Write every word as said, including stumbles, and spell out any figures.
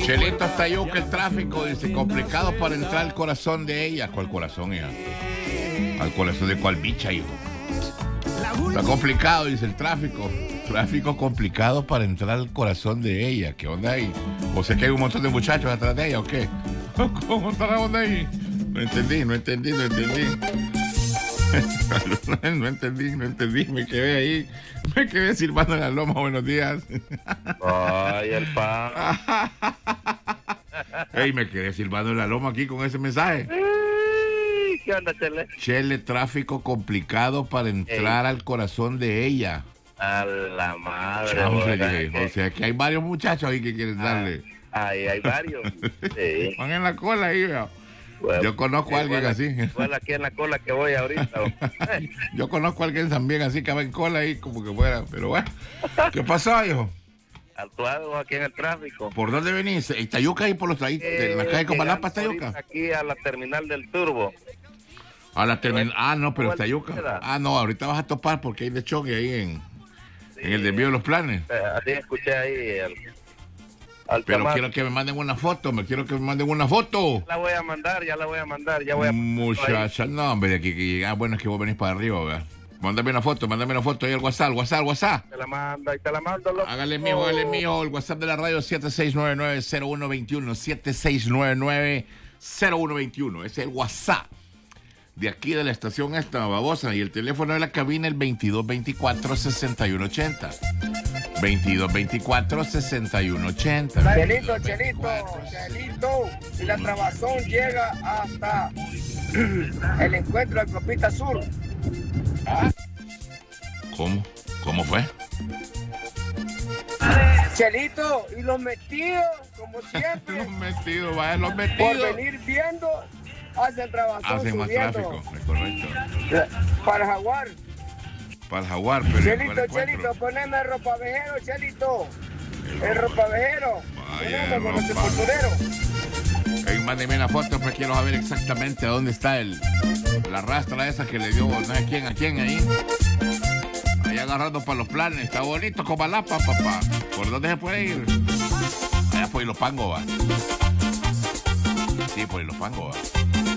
Chelito está yuca el tráfico, dice, complicado para entrar al corazón de ella. ¿Cuál corazón, hija? ¿Al corazón de cuál bicha, hijo? Está complicado, dice el tráfico. Tráfico complicado para entrar al corazón de ella. ¿Qué onda ahí? O sea que hay un montón de muchachos atrás de ella, ¿o qué? ¿Cómo está la onda ahí? No entendí, no entendí, no entendí. No entendí, no entendí. Me quedé ahí. Me quedé silbando en la loma. Buenos días. Ay, el pan. Ey, me quedé silbando en la loma aquí con ese mensaje. ¿Qué onda, Chele? Chele, tráfico complicado para entrar Ey. al corazón de ella. A la madre. Chambre, dije, o sea, que hay varios muchachos ahí que quieren darle. Ah, ahí hay varios. Sí. Van en la cola ahí, vea. Bueno, yo conozco a alguien bueno, así. Bueno, aquí en la cola que voy ahorita. Yo conozco a alguien también así que va en cola ahí como que fuera. Pero bueno, ¿qué pasó, hijo? Actuado aquí en el tráfico. ¿Por dónde venís? ¿Está yuca ahí por los ahí, eh, en la calle Comalapa está yuca? Aquí a la terminal del Turbo. A la terminal. Ah, no, pero está yuca. Ah, no, ahorita vas a topar porque hay de choque ahí en, sí, en el desvío de los planes. Así escuché ahí el, al pero tomar. Quiero que me manden una foto, me quiero que me manden una foto. La voy a mandar, ya la voy a mandar, ya voy a Muchacha, no, hombre, de aquí que llega. Ah, bueno, es que vos venís para arriba, ¿verdad? Mándame una foto, mándame una foto ahí al WhatsApp, al WhatsApp, al WhatsApp. Te la mando, ahí te la mando, loco. Hágale mío, hágale mío. El WhatsApp de la radio siete seis nueve nueve cero uno dos uno, siete seis nueve nueve cero uno dos uno. Ese es el WhatsApp de aquí de la estación esta, babosa. Y el teléfono de la cabina, el veintidós veinticuatro sesenta y uno ochenta. veintidós veinticuatro sesenta y uno ochenta. Chelito, Chelito, Chelito. Y la trabazón llega hasta el encuentro de Copita Sur. ¿Cómo? ¿Cómo fue? Chelito, y los metidos, como siempre. Los metidos, vaya, los metidos. Por venir viendo, hacen trabazón hacen más subiendo. tráfico, es correcto. Para el Jaguar. Para el Jaguar, pero Chelito, Chelito, poneme el ropavejero, Chelito. El ropavejero. Vaya, con el sepulturero. Hey, mándeme una foto, pues quiero saber exactamente a dónde está el la rastra esa que le dio, no sé quién, a quién ahí. Ahí agarrando para los planes, está bonito como Comalapa, papá. ¿Por dónde se puede ir? Allá por Ilopango, va. Sí, por Ilopango, va.